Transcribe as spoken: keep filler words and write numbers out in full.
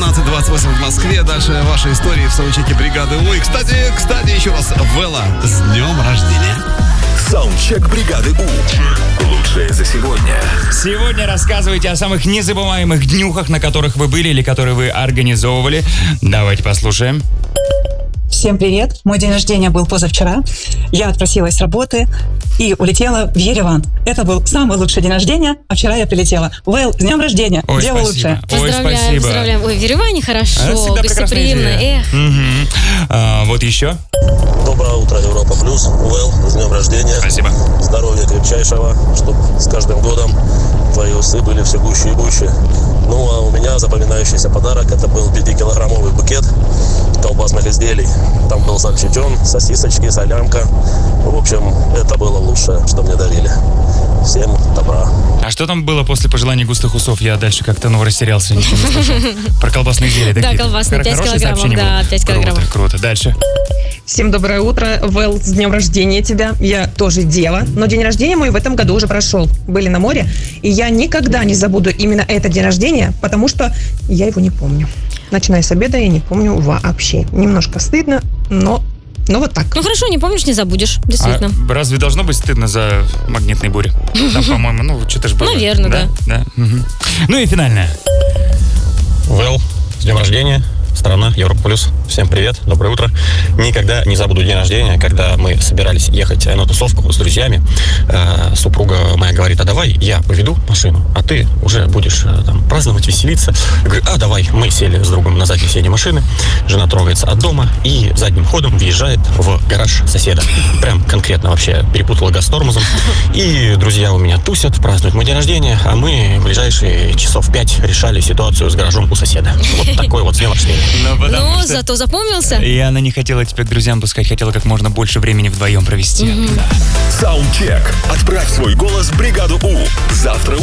семнадцать двадцать восемь в Москве. Дальше ваши истории в саундчеке бригады У. И, кстати, кстати, еще раз, Вела, с днем рождения. Саундчек бригады У. Лучшее за сегодня. Сегодня рассказывайте о самых незабываемых днюхах, на которых вы были или которые вы организовывали. Давайте послушаем. Всем привет. Мой день рождения был позавчера. Я отпросилась с работы и улетела в Ереван. Это был самый лучший день рождения, а вчера я прилетела. Вэл, с днем рождения. Ой, Дело спасибо. лучшее. Ой, Поздравляем, спасибо. поздравляем. Ой, в Ереване хорошо, А, всегда гостеприимно. прекрасная идея. Эх. Угу. А, вот еще. Доброе утро, Европа Плюс. Вэл, с днем рождения. Спасибо. Здоровья крепчайшего, чтобы с каждым годом твои усы были все гуще и гуще. Ну, а у меня запоминающийся подарок, это был пятикилограммовый букет колбасных изделий. Там был сальчичон, сосисочки, солянка. В общем, это было лучшее, что мне дарили. Всем добра. А что там было после пожеланий густых усов? Я дальше как-то, ну, растерялся, ничего не слышал. Про колбасные изделия. Да, какие-то. колбасные, пять Хорошее килограммов, сообщение да, было? пять килограммов. Круто, круто. Дальше. Всем доброе утро. Вэл, с днем рождения тебя. Я тоже дева, но день рождения мой в этом году уже прошел. Были на море, и я никогда не забуду именно этот день рождения, потому что я его не помню. Начиная с обеда я не помню вообще. Немножко стыдно, но, но вот так. Ну хорошо, не помнишь, не забудешь, действительно. А разве должно быть стыдно за магнитные бури? Там, по-моему, ну, что-то же было. Наверное, да. Да. Угу. Ну и финальное. Вэл, с днем рождения. Страна, Европа Плюс. Всем привет, доброе утро. Никогда не забуду день рождения, когда мы собирались ехать на тусовку с друзьями. Э, супруга моя говорит: а давай я поведу машину, а ты уже будешь э, там праздновать, веселиться. Я говорю: а давай. Мы сели с другом на заднее сиденье машины. Жена трогается от дома и задним ходом въезжает в гараж соседа. Прям конкретно вообще перепутала газ с тормозом. И друзья у меня тусят, празднуют мой день рождения, а мы в ближайшие часов пять решали ситуацию с гаражом у соседа. Вот такой вот с днем рождения. Ну, потому Ну, что зато запомнился. и она не хотела тебя к друзьям пускать, хотела как можно больше времени вдвоем провести. Саундчек. Отправь свой голос в бригаду У. Завтра